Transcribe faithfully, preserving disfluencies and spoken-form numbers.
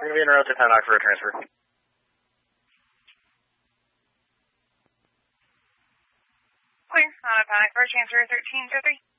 We're going to be in route to ten knock for a transfer. Clear. On a panic for transfer thirteen to three.